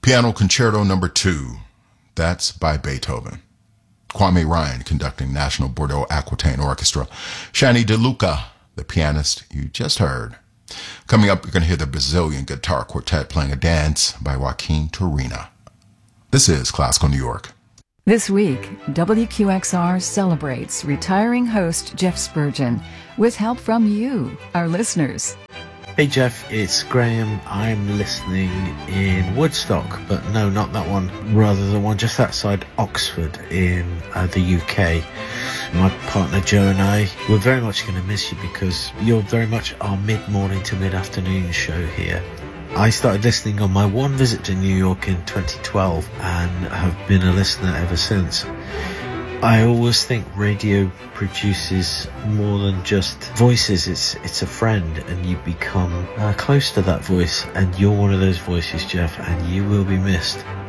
Piano Concerto Number 2. That's by Beethoven. Kwame Ryan conducting National Bordeaux Aquitaine Orchestra. Shani DeLuca, the pianist you just heard. Coming up, you're going to hear the Brazilian Guitar Quartet playing a dance by Joaquin Turina. This is Classical New York. This week, WQXR celebrates retiring host Jeff Spurgeon with help from you, our listeners. Hey Jeff, it's Graham. I'm listening in Woodstock, but no, not that one. Rather the one just outside Oxford in the UK. My partner Joe and I, we're very much going to miss you because you're very much our mid-morning to mid-afternoon show here. I started listening on my one visit to New York in 2012 and have been a listener ever since. I always think radio produces more than just voices. It's a friend, and you become close to that voice, and you're one of those voices, Jeff, and you will be missed.